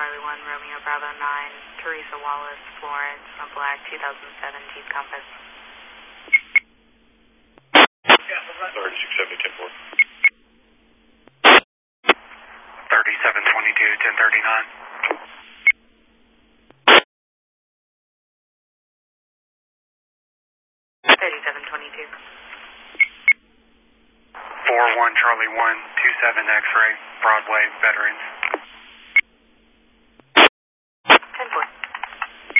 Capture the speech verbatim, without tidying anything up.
Charlie one, Romeo Bravo nine, Teresa Wallace, Florence, a black two thousand seven Jeep Compass. thirty-six seventy, ten four. thirty-seven twenty-two, ten thirty-nine. thirty-seven twenty-two. four one Charlie one, two seven X-ray, Broadway, Veterans.